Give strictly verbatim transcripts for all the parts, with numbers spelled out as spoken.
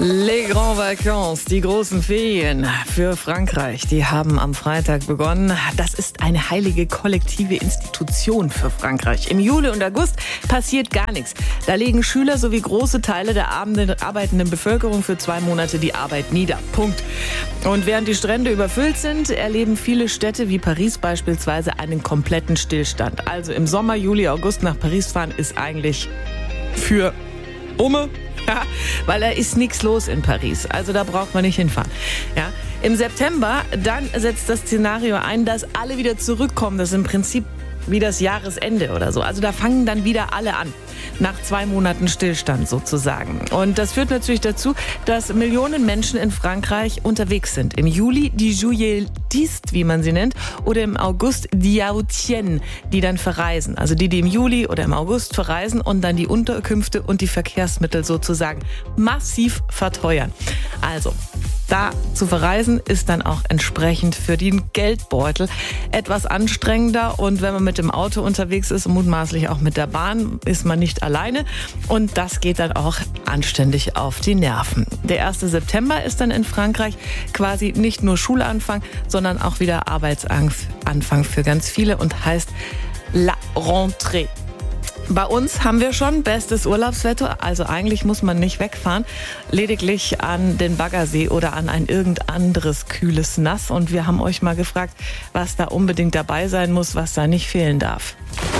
Les Grands Vacances, die großen Ferien für Frankreich, die haben am Freitag begonnen. Das ist eine heilige kollektive Institution für Frankreich. Im Juli und August passiert gar nichts. Da legen Schüler sowie große Teile der arbeitenden Bevölkerung für zwei Monate die Arbeit nieder. Punkt. Und während die Strände überfüllt sind, erleben viele Städte wie Paris beispielsweise einen kompletten Stillstand. Also im Sommer, Juli, August nach Paris fahren ist eigentlich für Umme. Ja, weil da ist nichts los in Paris. Also da braucht man nicht hinfahren. Ja. Im September, dann setzt das Szenario ein, dass alle wieder zurückkommen. Das ist im Prinzip wie das Jahresende oder so. Also da fangen dann wieder alle an. Nach zwei Monaten Stillstand sozusagen. Und das führt natürlich dazu, dass Millionen Menschen in Frankreich unterwegs sind. Im Juli die Joyelistes, wie man sie nennt, oder im August die Hautiennes, die dann verreisen. Also die, die im Juli oder im August verreisen und dann die Unterkünfte und die Verkehrsmittel sozusagen massiv verteuern. Also da zu verreisen ist dann auch entsprechend für den Geldbeutel etwas anstrengender. Und wenn man mit dem Auto unterwegs ist und mutmaßlich auch mit der Bahn, ist man nicht alleine. Und das geht dann auch anständig auf die Nerven. Der erste September ist dann in Frankreich quasi nicht nur Schulanfang, sondern auch wieder Arbeitsanfang für ganz viele und heißt La Rentrée. Bei uns haben wir schon bestes Urlaubswetter, also eigentlich muss man nicht wegfahren, lediglich an den Baggersee oder an ein irgend anderes kühles Nass. Und wir haben euch mal gefragt, was da unbedingt dabei sein muss, was da nicht fehlen darf.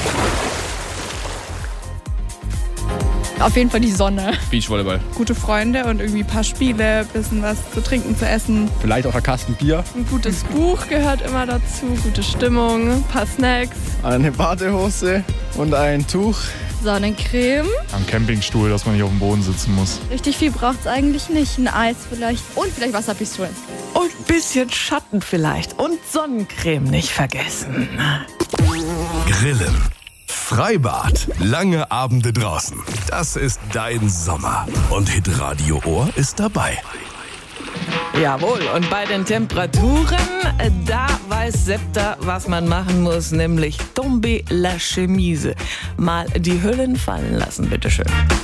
Auf jeden Fall die Sonne. Beachvolleyball. Gute Freunde und irgendwie ein paar Spiele, ein bisschen was zu trinken, zu essen. Vielleicht auch ein Kasten Bier. Ein gutes Buch gehört immer dazu, gute Stimmung, ein paar Snacks. Eine Badehose und ein Tuch. Sonnencreme. Am Campingstuhl, dass man nicht auf dem Boden sitzen muss. Richtig viel braucht es eigentlich nicht. Ein Eis vielleicht. Und vielleicht Wasserpistolen. Und ein bisschen Schatten vielleicht. Und Sonnencreme nicht vergessen. Grillen, Freibad, lange Abende draußen. Das ist dein Sommer. Und Hitradio Ohr ist dabei. Jawohl, und bei den Temperaturen, da weiß Septa, was man machen muss, nämlich tomber la chemise. Mal die Hüllen fallen lassen, bitteschön.